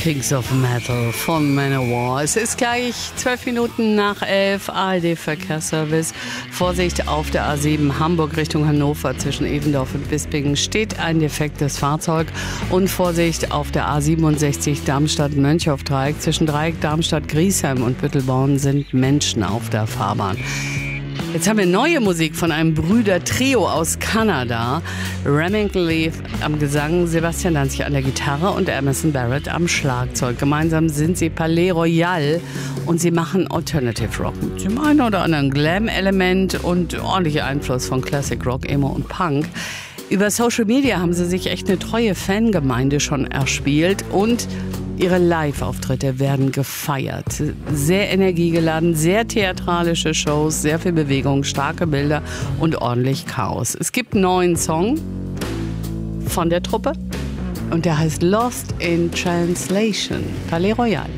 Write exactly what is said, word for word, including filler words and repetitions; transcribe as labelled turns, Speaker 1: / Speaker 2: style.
Speaker 1: Kings of Metal von Manowar. Es ist gleich zwölf Minuten nach elf. A R D-Verkehrsservice. Vorsicht auf der A sieben Hamburg Richtung Hannover zwischen Evendorf und Bispingen steht ein defektes Fahrzeug. Und Vorsicht auf der A siebenundsechzig Darmstadt-Mönchhoff-Dreieck zwischen Dreieck Darmstadt-Griesheim und Büttelborn sind Menschen auf der Fahrbahn. Jetzt haben wir neue Musik von einem Brüder-Trio aus Kanada. Remington Leaf am Gesang, Sebastian Danzig an der Gitarre und Emerson Barrett am Schlagzeug. Gemeinsam sind sie Palais Royal und sie machen Alternative Rock mit dem einen oder anderen Glam-Element und ordentlicher Einfluss von Classic Rock, Emo und Punk. Über Social Media haben sie sich echt eine treue Fangemeinde schon erspielt und ihre Live-Auftritte werden gefeiert. Sehr energiegeladen, sehr theatralische Shows, sehr viel Bewegung, starke Bilder und ordentlich Chaos. Es gibt einen neuen Song von der Truppe und der heißt Lost in Translation. Palais Royal.